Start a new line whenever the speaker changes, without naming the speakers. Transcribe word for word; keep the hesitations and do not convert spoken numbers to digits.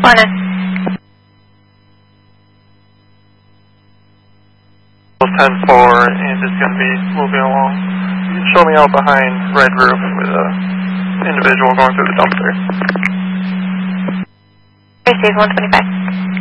Morning.
ten four, and it's going to be moving along. You can show me out behind Red Roof with a individual going through the dumpster.
Receive one twenty-five.